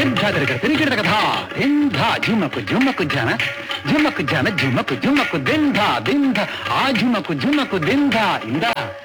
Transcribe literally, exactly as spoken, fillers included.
దగ్గర తిరిగిడ కదా దింధ ఝుమకు ఝుమకు జన ఝుమకు జన ఝుమకు ఝుమకు దింధ దింధ ఆ ఝుమకు ఝుమకు దింధ ఇందా